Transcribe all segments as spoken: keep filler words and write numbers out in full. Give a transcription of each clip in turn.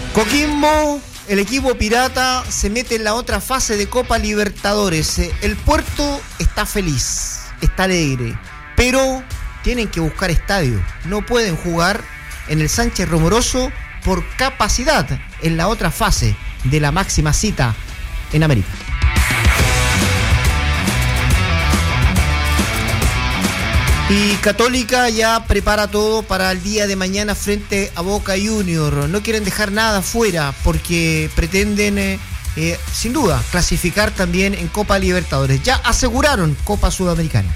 Coquimbo, el equipo pirata, se mete en la otra fase de Copa Libertadores. El Puerto está feliz, está alegre, pero tienen que buscar estadio. No pueden jugar en el Sánchez Romoroso por capacidad en la otra fase de la máxima cita en América. Y Católica ya prepara todo para el día de mañana frente a Boca Juniors. No quieren dejar nada fuera porque pretenden, eh, eh, sin duda, clasificar también en Copa Libertadores. Ya aseguraron Copa Sudamericana.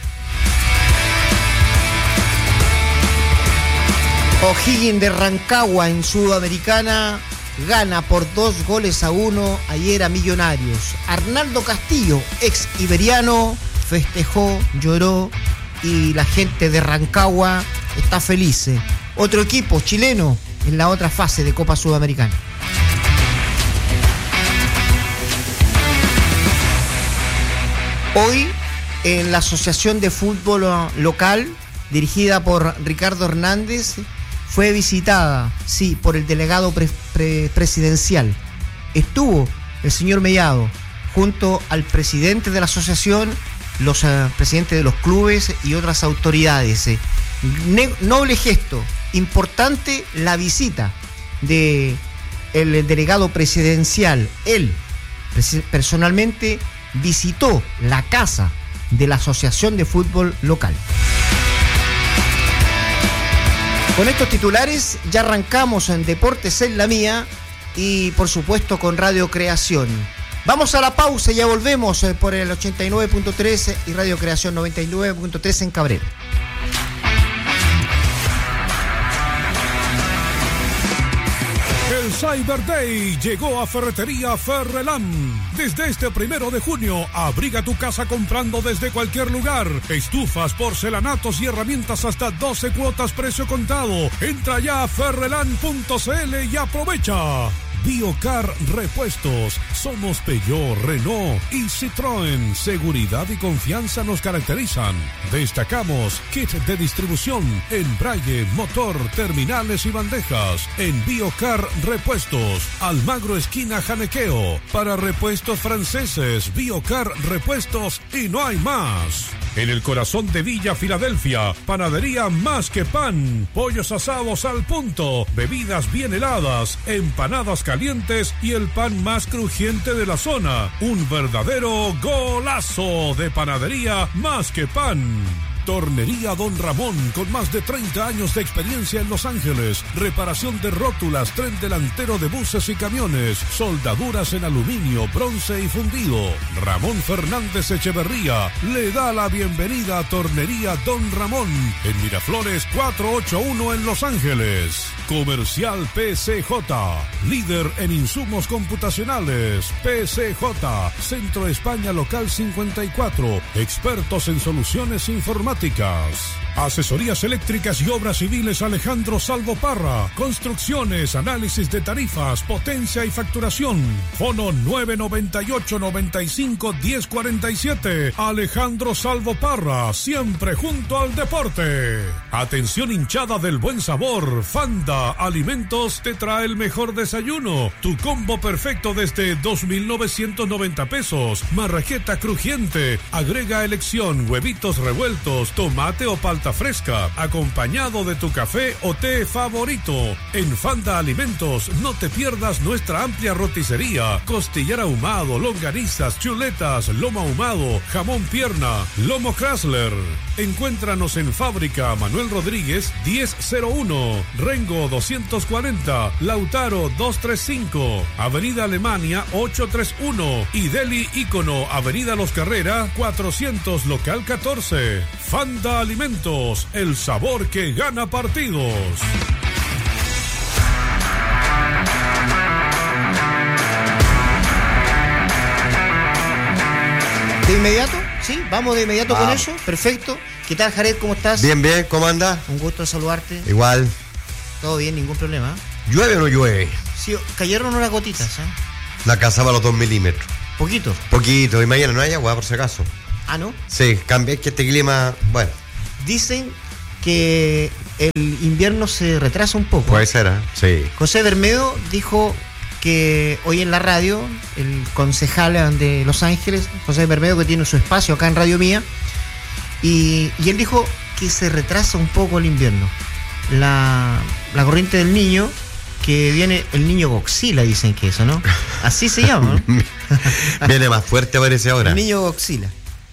O'Higgins de Rancagua en Sudamericana gana por dos goles a uno ayer a Millonarios. Arnaldo Castillo, ex iberiano, festejó, lloró. Y la gente de Rancagua está feliz. Otro equipo chileno en la otra fase de Copa Sudamericana. Hoy, en la Asociación de Fútbol Local, dirigida por Ricardo Hernández, fue visitada, sí, por el delegado pre- pre- presidencial. Estuvo el señor Mellado junto al presidente de la asociación, los uh, presidentes de los clubes y otras autoridades. Eh. Ne- noble gesto, importante la visita de el delegado presidencial. Él pres- personalmente visitó la casa de la Asociación de Fútbol Local. Con estos titulares ya arrancamos en Deportes en la Mía y por supuesto con Radio Creación. Vamos a la pausa y ya volvemos por el ochenta y nueve punto tres y Radio Creación noventa y nueve punto tres en Cabrera. El Cyber Day llegó a Ferretería Ferrelán. Desde este primero de junio, abriga tu casa comprando desde cualquier lugar. Estufas, porcelanatos y herramientas hasta doce cuotas precio contado. Entra ya a ferrelán punto c l y aprovecha. Biocar Repuestos. Somos Peugeot, Renault y Citroën. Seguridad y confianza nos caracterizan. Destacamos kit de distribución, embrague, motor, terminales y bandejas. En Biocar Repuestos. Almagro esquina Janequeo. Para repuestos franceses, Biocar Repuestos y no hay más. En el corazón de Villa Filadelfia, panadería Más que Pan. Pollos asados al punto, bebidas bien heladas, empanadas calientes y el pan más crujiente de la zona. Un verdadero golazo de panadería Más que Pan. Tornería Don Ramón, con más de treinta años de experiencia en Los Ángeles. Reparación de rótulas, tren delantero de buses y camiones. Soldaduras en aluminio, bronce y fundido. Ramón Fernández Echeverría le da la bienvenida a Tornería Don Ramón en Miraflores cuatrocientos ochenta y uno en Los Ángeles. Comercial P C J, líder en insumos computacionales. P C J, Centro España Local cincuenta y cuatro, expertos en soluciones informáticas. Asesorías eléctricas y obras civiles Alejandro Salvo Parra. Construcciones, análisis de tarifas, potencia y facturación. Fono nueve noventa y ocho, noventa y cinco, diez cuarenta y siete. Alejandro Salvo Parra, siempre junto al deporte. Atención hinchada del buen sabor. Fanda Alimentos te trae el mejor desayuno. Tu combo perfecto desde dos mil novecientos noventa pesos. Marraqueta crujiente. Agrega elección, huevitos revueltos, tomate o palta fresca, acompañado de tu café o té favorito. En Fanda Alimentos no te pierdas nuestra amplia roticería, costillar ahumado, longanizas, chuletas, lomo ahumado, jamón pierna, lomo Chrysler. Encuéntranos en Fábrica Manuel Rodríguez diez cero uno, Rengo doscientos cuarenta, Lautaro doscientos treinta y cinco, Avenida Alemania ochocientos treinta y uno y Deli Ícono, Avenida Los Carrera cuatrocientos, local catorce. Fanda Alimentos, el sabor que gana partidos. ¿De inmediato? Sí, vamos de inmediato vamos. Con eso. Perfecto. ¿Qué tal, Jared? ¿Cómo estás? Bien, bien. ¿Cómo andas? Un gusto saludarte. Igual. Todo bien, ningún problema. ¿Llueve o no llueve? Sí, cayeron unas gotitas, ¿eh? La casa va a los dos milímetros. ¿Poquito? Poquito. Y mañana no hay agua, por si acaso. Ah, ¿no? Sí, cambia, que este clima, bueno. Dicen que el invierno se retrasa un poco. Puede ser, ¿eh? Sí. José Bermedo dijo que hoy en la radio, el concejal de Los Ángeles, José Bermedo, que tiene su espacio acá en Radio Mía, y, y él dijo que se retrasa un poco el invierno. La, la corriente del niño, que viene, el niño Godzilla, dicen que eso, ¿no? Así se llama, ¿no? Viene más fuerte, parece ahora. El niño Godzilla.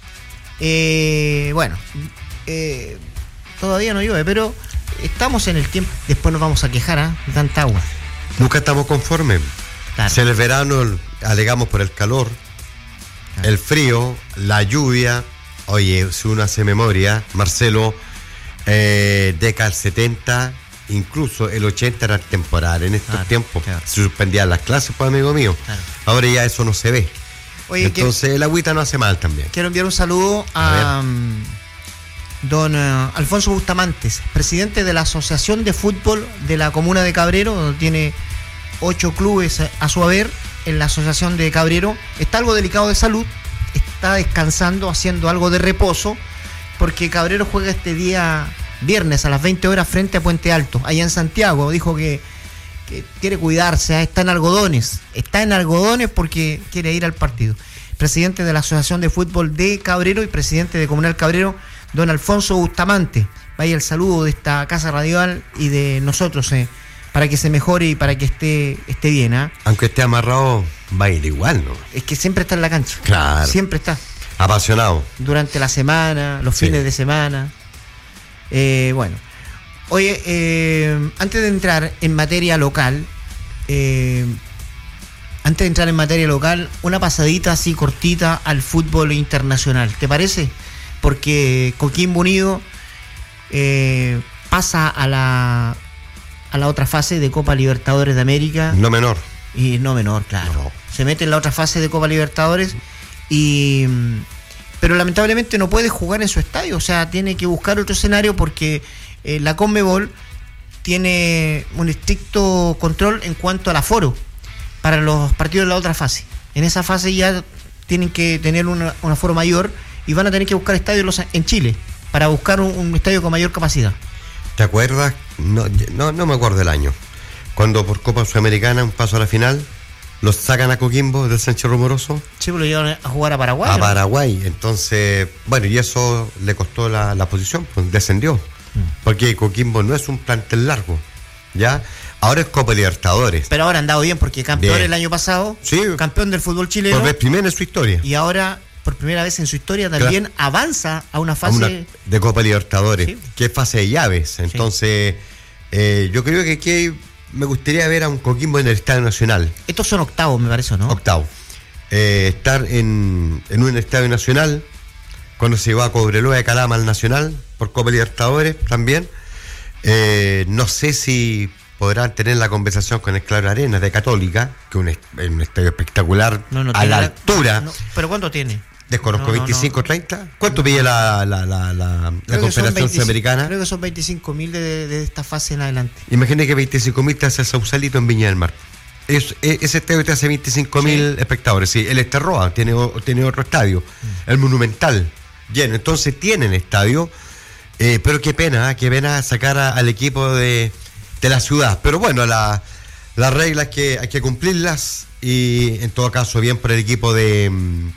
Eh, bueno, eh, todavía no llueve, pero estamos en el tiempo. Después nos vamos a quejar, ¿eh? De tanta agua. Nunca estamos conformes. Claro. Si en el verano alegamos por el calor, claro, el frío, la lluvia. Oye, si uno hace memoria, Marcelo, eh, década del setenta, incluso el ochenta era temporal. En estos claro, tiempos claro. se suspendían las clases, pues, amigo mío. Claro. Ahora ya eso no se ve. Oye, entonces quiero, el agüita no hace mal también. Quiero enviar un saludo a, a um, don uh, Alfonso Bustamantes, presidente de la Asociación de Fútbol de la Comuna de Cabrero, donde tiene ocho clubes a su haber en la Asociación de Cabrero. Está algo delicado de salud, está descansando, haciendo algo de reposo, porque Cabrero juega este día viernes a las veinte horas frente a Puente Alto, allá en Santiago. Dijo que, que quiere cuidarse, ¿eh? está en algodones, está en algodones porque quiere ir al partido. Presidente de la Asociación de Fútbol de Cabrero y presidente de Comunal Cabrero, don Alfonso Bustamante. Vaya el saludo de esta casa radial y de nosotros, eh, para que se mejore y para que esté, esté bien. ¿eh? Aunque esté amarrado, va a ir igual, ¿no? Es que siempre está en la cancha. Claro. Siempre está. Apasionado. Durante la semana, los sí. fines de semana. Eh, bueno. Oye, eh, antes de entrar en materia local, eh, antes de entrar en materia local, una pasadita así cortita al fútbol internacional. ¿Te parece? Porque Coquimbo Unido eh, pasa a la a la otra fase de Copa Libertadores de América. No menor. Y no menor, claro. No. Se mete en la otra fase de Copa Libertadores y pero lamentablemente no puede jugar en su estadio, o sea, tiene que buscar otro escenario porque eh, la Conmebol tiene un estricto control en cuanto al aforo para los partidos de la otra fase. En esa fase ya tienen que tener una, un aforo mayor y van a tener que buscar estadios en Chile para buscar un, un estadio con mayor capacidad. ¿Te acuerdas? No, no, no me acuerdo del año. Cuando por Copa Sudamericana, un paso a la final, los sacan a Coquimbo del Sánchez Rumoroso. Sí, pues lo llevan a jugar a Paraguay. A ¿no? Paraguay. Entonces, bueno, y eso le costó la, la posición, pues descendió. Mm. Porque Coquimbo no es un plantel largo, ¿ya? Ahora es Copa Libertadores. Pero ahora han dado bien, porque campeón bien. El año pasado, sí, campeón del fútbol chileno. Por vez primera en su historia. Y ahora, por primera vez en su historia, también claro. avanza a una fase... A una de Copa Libertadores, sí. que es fase de llaves. Entonces, sí. eh, yo creo que aquí me gustaría ver a un Coquimbo en el Estadio Nacional. Estos son octavos, me parece, ¿no? Octavos. Eh, estar en, en un Estadio Nacional, cuando se va a Cobreloa de Calama al Nacional, por Copa Libertadores también. Eh, no sé si podrán tener la conversación con el Claro Arenas de Católica, que es un, un estadio espectacular, no, no a la altura. No, ¿pero cuánto tiene? Desconozco, no, no, veinticinco, treinta. ¿Cuánto pide la, la, la, la, la Confederación Sudamericana? Creo que son veinticinco mil de, de esta fase en adelante. Imagínate que veinticinco mil te hace el Sausalito en Viña del Mar. Es, es, ese estadio te hace veinticinco mil sí. espectadores. Sí, el Esterroa tiene, tiene otro estadio, mm. el Monumental, lleno. Entonces tienen estadio, eh, pero qué pena, ¿eh? qué pena sacar a, al equipo de, de la ciudad. Pero bueno, la, las reglas que hay que cumplirlas y en todo caso bien por el equipo de...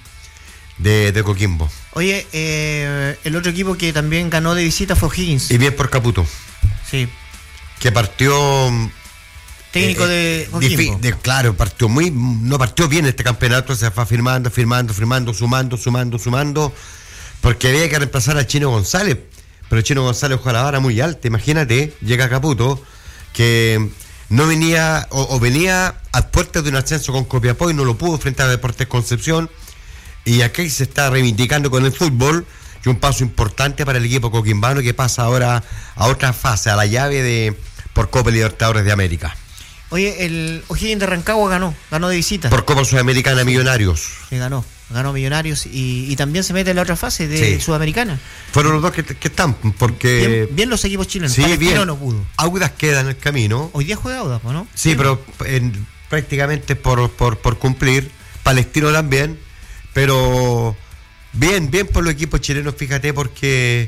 De, de Coquimbo. Oye, eh, el otro equipo que también ganó de visita fue O'Higgins. Y bien por Caputo. Sí. Que partió... Técnico eh, de Coquimbo. De, claro, partió muy... No partió bien este campeonato, se fue firmando, firmando, firmando, sumando, sumando, sumando, porque había que reemplazar al Chino González. Pero el Chino González ojalá la vara muy alta. Imagínate, llega Caputo, que no venía, o, o venía a puertas de un ascenso con Copiapó y no lo pudo frente a Deportes Concepción. Y aquí se está reivindicando con el fútbol y un paso importante para el equipo coquimbano que pasa ahora a otra fase, a la llave de por Copa Libertadores de América. Oye, el O'Higgins de Rancagua ganó, ganó de visita. Por Copa Sudamericana Millonarios. Sí, ganó, ganó Millonarios y, y también se mete en la otra fase de sí. Sudamericana. Fueron los dos que, que están, porque... Bien, bien los equipos chilenos, sí, bien. No pudo. Audas queda en el camino. Hoy día juega Audas, ¿no? Sí, sí. pero en, prácticamente por, por, por cumplir. Palestino también. Pero bien, bien por los equipos chilenos, fíjate, porque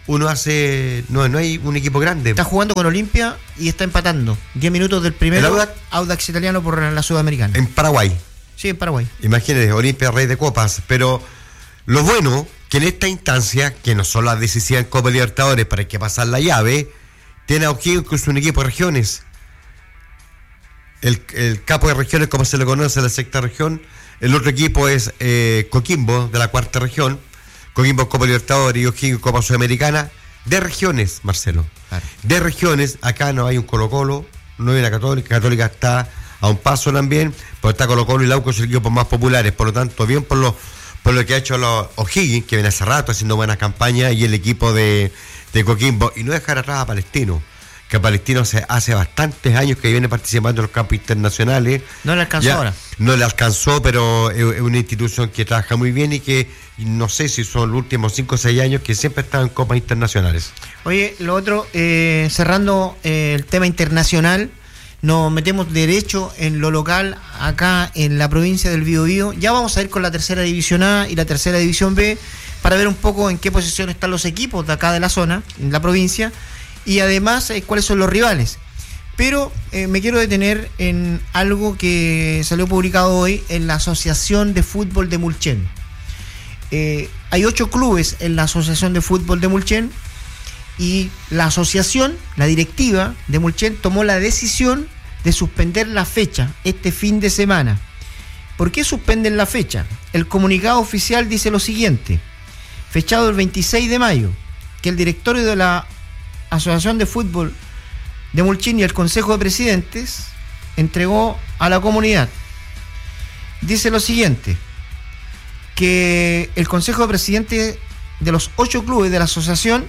uno hace... No, no hay un equipo grande. Está jugando con Olimpia y está empatando. diez minutos del primero. ¿El Audax? Audax italiano por la Sudamericana. En Paraguay. Sí, en Paraguay. Imagínate, Olimpia rey de copas. Pero lo bueno, que en esta instancia, que no son las decisivas en Copa Libertadores, para que pasar la llave, tiene a O'Higgins, que es un equipo de regiones. El, el capo de regiones, como se le conoce, la sexta región. El otro equipo es eh, Coquimbo, de la cuarta región. Coquimbo Copa Libertadores y O'Higgins Copa Sudamericana. De regiones, Marcelo. Claro. De regiones, acá no hay un Colo-Colo, no hay una Católica. Católica está a un paso también, pero está Colo-Colo y Lauco, son equipos más populares. Por lo tanto, bien por lo, por lo que ha hecho los O'Higgins, que viene hace rato haciendo buenas campañas, y el equipo de, de Coquimbo. Y no dejar atrás a Palestino, que Palestino hace, hace bastantes años que viene participando en los campos internacionales. No le alcanzó ya, ahora. No le alcanzó, pero es, es una institución que trabaja muy bien y que no sé si son los últimos cinco o seis años que siempre está en copas internacionales. Oye, lo otro, eh, cerrando eh, el tema internacional, nos metemos derecho en lo local acá en la provincia del Biobío. Ya vamos a ir con la tercera división A y la tercera división B para ver un poco en qué posición están los equipos de acá de la zona, en la provincia, y además eh, cuáles son los rivales. Pero eh, me quiero detener en algo que salió publicado hoy en la Asociación de Fútbol de Mulchen. Eh, hay ocho clubes en la Asociación de Fútbol de Mulchen, y la asociación, la directiva de Mulchen, tomó la decisión de suspender la fecha este fin de semana. ¿Por qué suspenden la fecha? El comunicado oficial dice lo siguiente: fechado el veintiséis de mayo, que el directorio de la Asociación de Fútbol de Mulchen y el Consejo de Presidentes entregó a la comunidad. Dice lo siguiente: que el Consejo de Presidentes de los ocho clubes de la asociación,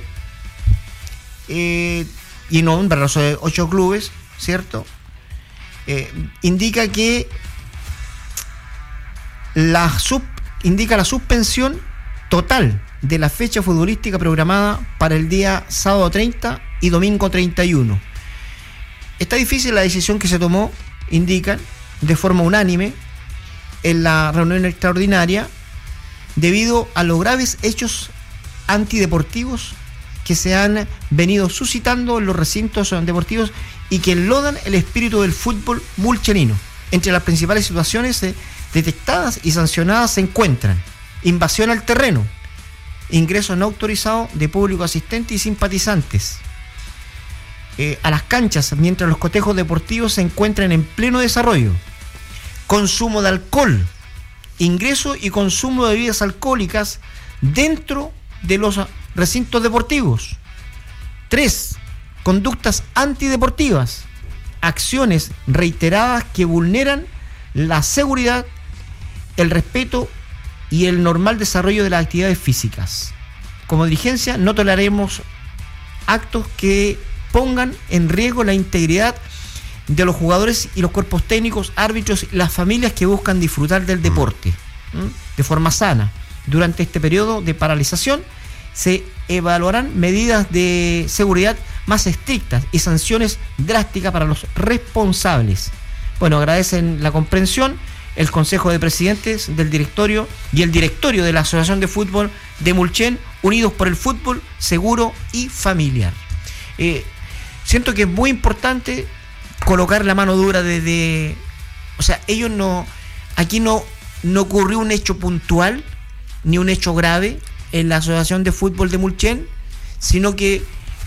eh, y nombra los ocho clubes, ¿cierto? Eh, indica que la sub, indica la suspensión total de la fecha futbolística programada para el día sábado treinta y domingo treinta y uno. Está difícil la decisión que se tomó, indican, de forma unánime en la reunión extraordinaria, debido a los graves hechos antideportivos que se han venido suscitando en los recintos deportivos y que enlodan el espíritu del fútbol mulchenino. Entre las principales situaciones eh, detectadas y sancionadas se encuentran: invasión al terreno, ingreso no autorizado de público asistente y simpatizantes eh, a las canchas mientras los cotejos deportivos se encuentran en pleno desarrollo, consumo de alcohol, ingreso y consumo de bebidas alcohólicas dentro de los recintos deportivos. Tres, conductas antideportivas, acciones reiteradas que vulneran la seguridad, el respeto y el normal desarrollo de las actividades físicas. Como dirigencia, no toleraremos actos que pongan en riesgo la integridad de los jugadores y los cuerpos técnicos, árbitros y las familias que buscan disfrutar del deporte ¿m? de forma sana. Durante este periodo de paralización se evaluarán medidas de seguridad más estrictas y sanciones drásticas para los responsables. Bueno, agradecen la comprensión el Consejo de Presidentes del Directorio y el Directorio de la Asociación de Fútbol de Mulchen, unidos por el fútbol seguro y familiar. Eh, siento que es muy importante colocar la mano dura desde... O sea, ellos no... Aquí no, no ocurrió un hecho puntual, ni un hecho grave en la Asociación de Fútbol de Mulchen, sino que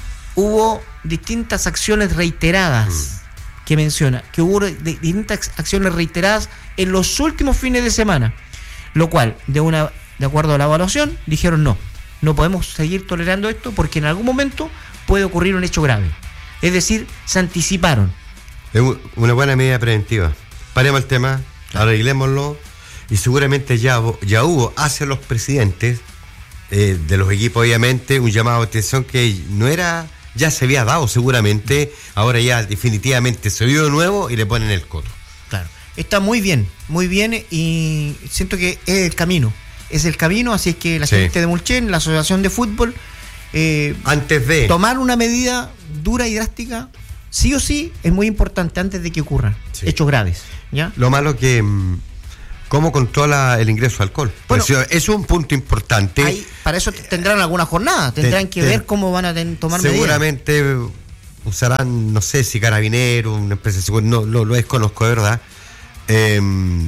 hubo distintas acciones reiteradas mm. que menciona, que hubo de, distintas acciones reiteradas en los últimos fines de semana, lo cual, de una de acuerdo a la evaluación, dijeron no, no podemos seguir tolerando esto porque en algún momento puede ocurrir un hecho grave. Es decir, se anticiparon. Es una buena medida preventiva. Paremos el tema, arreglémoslo, y seguramente ya, ya hubo hacia los presidentes eh, de los equipos, obviamente, un llamado de atención que no era, ya se había dado seguramente, ahora ya definitivamente se dio de nuevo y le ponen el coto. Claro, está muy bien, muy bien, y siento que es el camino, es el camino, así es que la sí. gente de Mulchen, la Asociación de Fútbol, eh, antes de tomar una medida dura y drástica, sí o sí, es muy importante antes de que ocurran sí. hechos graves, ¿ya? Lo malo que... cómo controla el ingreso de alcohol. Bueno, pues, eso es un punto importante. Hay, para eso tendrán alguna jornada, tendrán te, que te, ver cómo van a ten, tomar seguramente medidas. Seguramente usarán, no sé si carabineros, una empresa de seguridad, no lo, lo desconozco, de verdad. Eh,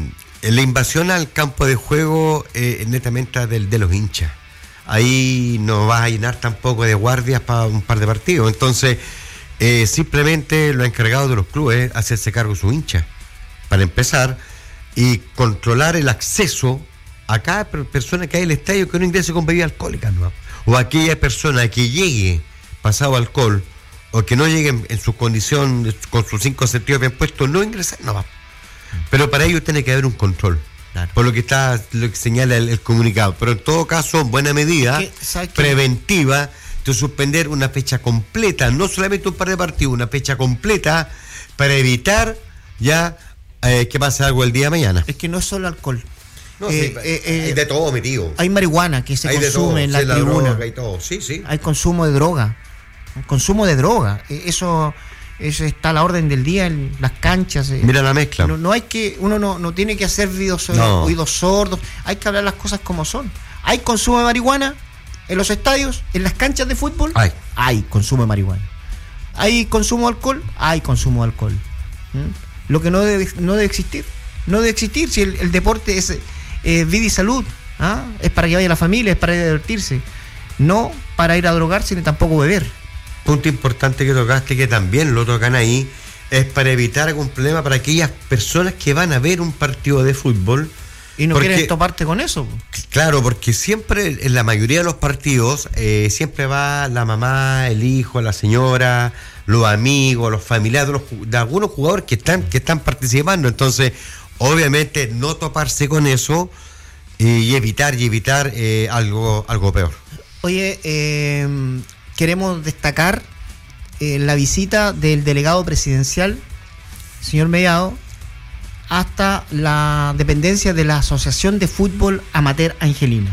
la invasión al campo de juego es eh, netamente del, de los hinchas. Ahí no vas a llenar tampoco de guardias para un par de partidos. Entonces, eh, simplemente lo encargado de los clubes es hacerse cargo de sus hinchas, para empezar, y controlar el acceso a cada persona que hay en el estadio que no ingrese con bebida alcohólica, ¿no? O aquella persona que llegue pasado alcohol, o que no llegue en, en su condición, con sus cinco sentidos bien puestos, no ingresar, no va. Pero para ello tiene que haber un control. Claro. Por lo que está, lo que señala el, el comunicado. Pero en todo caso, en buena medida, preventiva, de suspender una fecha completa, no solamente un par de partidos, una fecha completa para evitar ya eh, que pase algo el día de mañana. Es que no es solo alcohol. No, eh, sí, eh, eh, hay de todo metido. Hay marihuana que se hay consume en la, sí, la tribuna. Droga y todo. Sí, sí. Hay consumo de droga. Consumo de droga. Eso... Eso está a la orden del día en las canchas. Eh. Mira la mezcla. No, no hay que, uno no, no tiene que hacer oídos, no. oídos sordos. Hay que hablar las cosas como son. Hay consumo de marihuana en los estadios, en las canchas de fútbol. Hay, hay consumo de marihuana. Hay consumo de alcohol. Hay consumo de alcohol. ¿Mm? Lo que no debe, no debe existir. No debe existir si el, el deporte es eh, vida y salud. ¿Ah? Es para que vaya la familia, es para ir a divertirse. No para ir a drogarse ni tampoco beber. Punto importante que tocaste, que también lo tocan ahí, es para evitar algún problema para aquellas personas que van a ver un partido de fútbol. Y no porque, quieren toparte con eso. Claro, porque siempre, en la mayoría de los partidos, eh, siempre va la mamá, el hijo, la señora, los amigos, los familiares de, los, de algunos jugadores que están, que están participando. Entonces, obviamente, no toparse con eso y evitar, y evitar eh, algo, algo peor. Oye, eh... queremos destacar eh, la visita del delegado presidencial, señor Mellado, hasta la dependencia de la Asociación de Fútbol Amateur Angelina.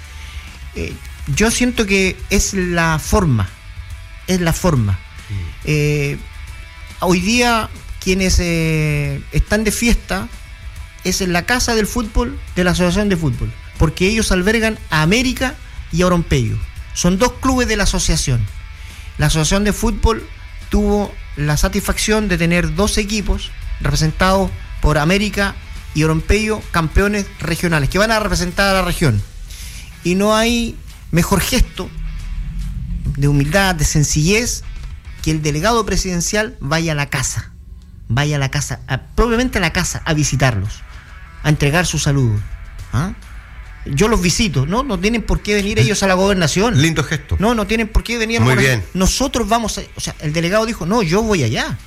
Eh, yo siento que es la forma, es la forma. Eh, hoy día quienes eh, están de fiesta es en la casa del fútbol de la Asociación de Fútbol, porque ellos albergan a América y a Orompeyo. Son dos clubes de la asociación. La asociación de fútbol tuvo la satisfacción de tener dos equipos representados por América y Orompeyo, campeones regionales, que van a representar a la región. Y no hay mejor gesto de humildad, de sencillez, que el delegado presidencial vaya a la casa, vaya a la casa, a, probablemente a la casa, a visitarlos, a entregar su saludo. ¿Ah? Yo los visito, ¿no? No tienen por qué venir ellos a la gobernación. Lindo gesto. No, no tienen por qué venir a la Muy bien. Nosotros vamos a... O sea, el delegado dijo, no, yo voy allá.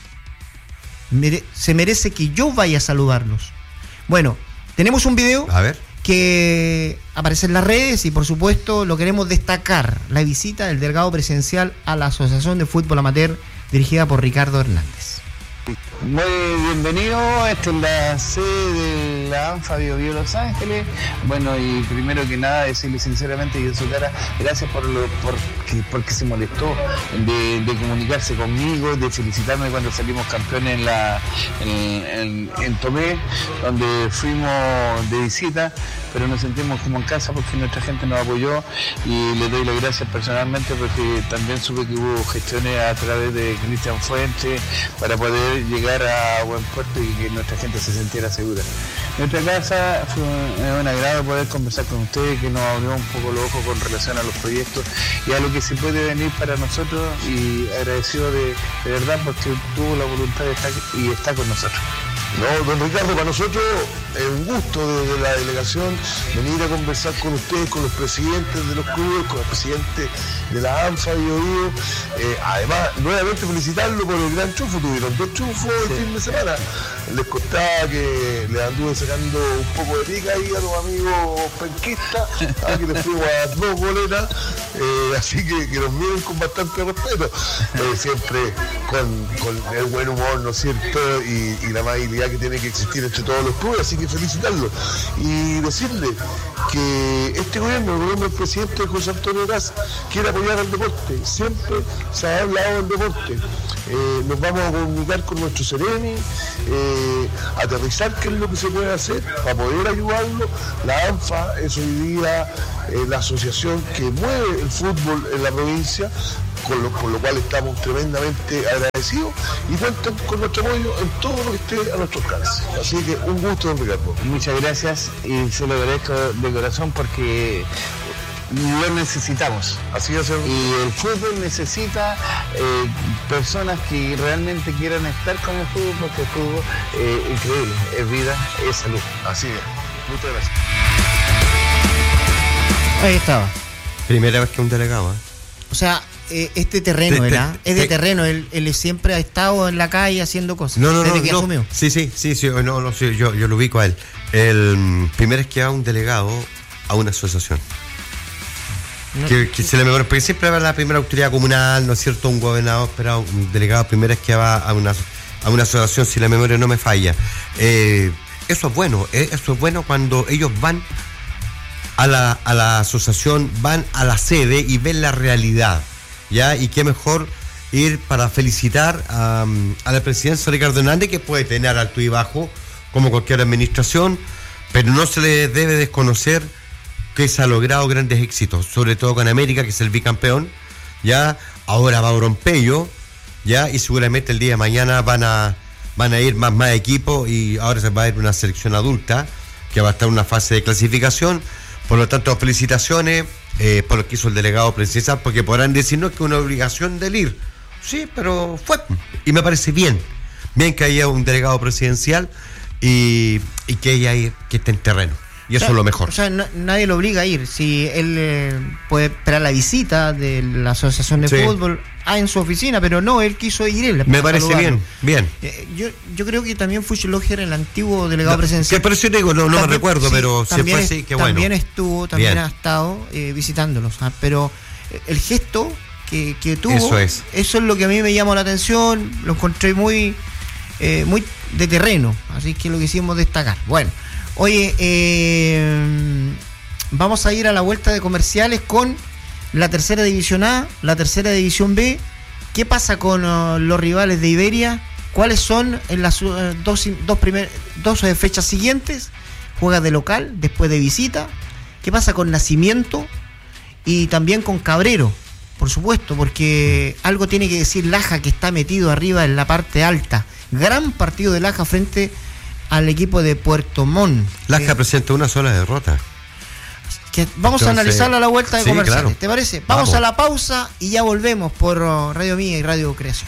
Mere, se merece que yo vaya a saludarlos. Bueno, tenemos un video a ver. que aparece en las redes y por supuesto lo queremos destacar. La visita del delegado presidencial a la Asociación de Fútbol Amateur dirigida por Ricardo Hernández. Muy bienvenido, esta es la sede de la ANFA Bio Bio Los Ángeles. Bueno, y primero que nada decirle sinceramente y en su cara, gracias por lo por que, porque se molestó de, de comunicarse conmigo, de felicitarme cuando salimos campeones en la en, en, en Tomé, donde fuimos de visita, pero nos sentimos como en casa porque nuestra gente nos apoyó y le doy las gracias personalmente porque también supe que hubo gestiones a través de Cristian Fuentes para poder llegar a buen puerto y que nuestra gente se sintiera segura. Nuestra casa fue un, un agrado poder conversar con ustedes, que nos abrió un poco los ojos con relación a los proyectos y a lo que se puede venir para nosotros, y agradecido de, de verdad porque tuvo la voluntad de estar y está con nosotros. No, don Ricardo, para nosotros es un gusto desde la delegación venir a conversar con ustedes, con los presidentes de los clubes, con el presidente de la ANFA Bio Bio. Eh, además, nuevamente felicitarlo por el gran triunfo. Tuvieron dos triunfos el fin de semana. Les contaba que le anduve sacando un poco de pica ahí a los amigos penquistas, aquí les fuimos a dos boletas, eh, así que, que nos miren con bastante respeto, eh, siempre con, con el buen humor, ¿no es cierto? Y, y la amabilidad que tiene que existir entre todos los clubes, así que felicitarlo y decirle que este gobierno, el gobierno del presidente José Antonio Kast, quiere apoyar al deporte. Siempre se ha hablado del deporte. Eh, nos vamos a comunicar con nuestro Seremi, eh, aterrizar qué es lo que se puede hacer para poder ayudarlo. La ANFA es hoy día eh, la asociación que mueve el fútbol en la provincia, con lo, por lo cual estamos tremendamente agradecidos y cuentan con nuestro apoyo en todo lo que esté a nuestro alcance. Así que un gusto, don Ricardo. Muchas gracias y se lo agradezco de corazón porque lo necesitamos. Así es. Y el fútbol necesita eh, personas que realmente quieran estar con el fútbol, porque el fútbol es eh, increíble, es vida, es salud. Así es. Muchas gracias. Ahí estaba. Primera vez que un delegado, ¿eh? O sea, eh, este terreno, Te- te- ¿verdad? Es de te- terreno, él, él siempre ha estado en la calle haciendo cosas. No, no, desde no, que no. asumió. Sí, sí, sí, sí, no, no, sí, yo, yo lo ubico a él. El mm, primero es que va un delegado a una asociación. No, Que, que se le mejora, porque siempre va la primera autoridad comunal, ¿no es cierto? Un gobernador, pero un delegado primero es que va a una, a una asociación, si la memoria no me falla. Eh, eso es bueno, eh, eso es bueno cuando ellos van a la, a la asociación, van a la sede y ven la realidad, ¿ya? Y qué mejor ir para felicitar a, a la presidencia de Ricardo Hernández, que puede tener alto y bajo, como cualquier administración, pero no se le debe desconocer que se ha logrado grandes éxitos, sobre todo con América, que es el bicampeón, ya, ahora va Orompello, ya, y seguramente el día de mañana van a van a ir más, más equipos, y ahora se va a ir una selección adulta, que va a estar en una fase de clasificación. Por lo tanto, felicitaciones eh, por lo que hizo el delegado presidencial, porque podrán decirnos que es una obligación del ir. Sí, pero fue, y me parece bien, bien que haya un delegado presidencial y, y que haya que esté en terreno. Y eso O sea, es lo mejor. O sea, no- nadie lo obliga a ir. Si él eh, puede esperar la visita de la asociación de Sí. fútbol ah, en su oficina, pero no, él quiso ir él. Me para parece saludarlo. bien, bien. Eh, yo, yo creo que también Fuchloger, el antiguo delegado No, presidencial. que por eso te digo, no, no me también- recuerdo, sí, pero si también fue es- así, qué bueno. También estuvo, también Bien. ha estado eh, visitándolos. ah, Pero eh, el gesto que, que tuvo, Eso es. eso es lo que a mí me llamó la atención. Lo encontré muy, eh, muy de terreno. Así que lo quisimos destacar. Bueno, oye, eh, vamos a ir a la vuelta de comerciales con la tercera división A, la tercera división B. ¿Qué pasa con uh, los rivales de Iberia? ¿Cuáles son en las uh, dos, dos, primer, dos eh, fechas siguientes? Juega de local, después de visita. ¿Qué pasa con Nacimiento? Y también con Cabrero, por supuesto, porque algo tiene que decir Laja, que está metido arriba en la parte alta. Gran partido de Laja frente al equipo de Puerto Montt. Laja Eh, presenta una sola derrota. que vamos Entonces, a analizarlo a la vuelta de sí, comerciales. claro. ¿Te parece? Vamos, Vamos. a la pausa y ya volvemos por uh, Radio Mía y Radio Creación.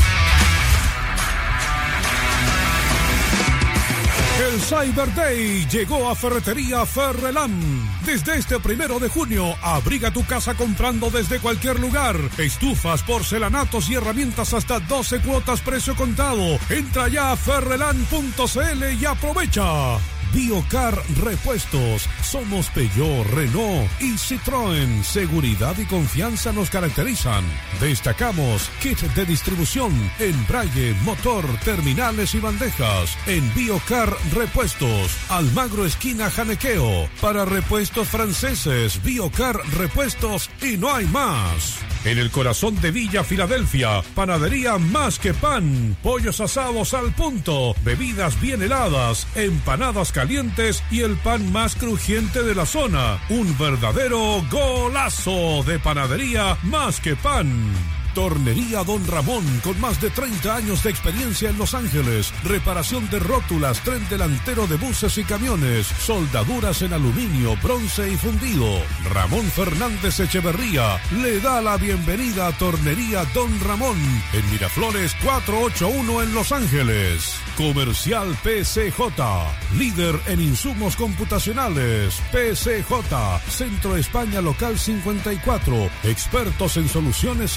El Cyber Day llegó a Ferretería Ferrelam. Desde este primero de junio, abriga tu casa comprando desde cualquier lugar. Estufas, porcelanatos y herramientas hasta doce cuotas precio contado. Entra ya a ferrelam punto c l y aprovecha. Biocar Repuestos. Somos Peugeot, Renault y Citroën. Seguridad y confianza nos caracterizan. Destacamos kit de distribución, embrague, motor, terminales y bandejas. En Biocar Repuestos. Almagro esquina Janequeo. Para repuestos franceses, Biocar Repuestos y no hay más. En el corazón de Villa Filadelfia, panadería Más que Pan, pollos asados al punto, bebidas bien heladas, empanadas calientes y el pan más crujiente de la zona. Un verdadero golazo de panadería Más que Pan. Tornería Don Ramón, con más de treinta años de experiencia en Los Ángeles. Reparación de rótulas, tren delantero de buses y camiones. Soldaduras en aluminio, bronce y fundido. Ramón Fernández Echeverría le da la bienvenida a Tornería Don Ramón en Miraflores cuatrocientos ochenta y uno en Los Ángeles. Comercial P C J, líder en insumos computacionales. P C J, Centro España Local cincuenta y cuatro, expertos en soluciones informáticas.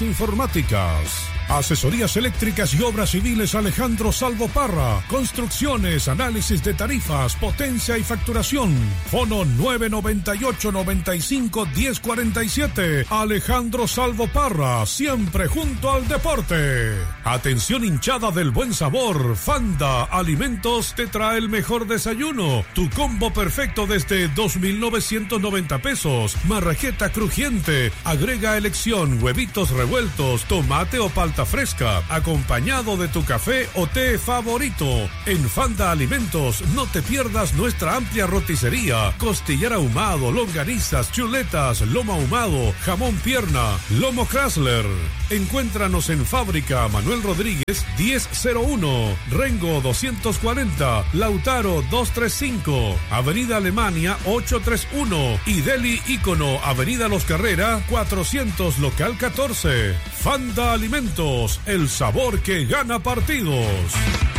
informáticas. Asesorías eléctricas y obras civiles Alejandro Salvo Parra. Construcciones, análisis de tarifas, potencia y facturación. Fono nueve noventa y ocho, noventa y cinco, diez cuarenta y siete. Alejandro Salvo Parra, siempre junto al deporte. Atención hinchada del buen sabor. Fanda Alimentos te trae el mejor desayuno. Tu combo perfecto desde dos mil novecientos noventa pesos. Marrajeta crujiente. Agrega elección, huevitos revueltos, tomate o palta fresca, acompañado de tu café o té favorito. En Fanda Alimentos no te pierdas nuestra amplia roticería, costillar ahumado, longanizas, chuletas, lomo ahumado, jamón pierna, lomo Chrysler. Encuéntranos en Fábrica Manuel Rodríguez diez cero uno, Rengo doscientos cuarenta, Lautaro doscientos treinta y cinco, Avenida Alemania ochocientos treinta y uno y Deli Ícono, Avenida Los Carrera cuatrocientos, local catorce. Fanda Alimentos, el sabor que gana partidos.